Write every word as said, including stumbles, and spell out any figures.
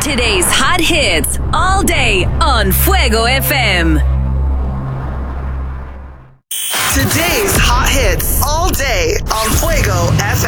Today's hot hits all day on Fuego F M. Today's hot hits all day on Fuego F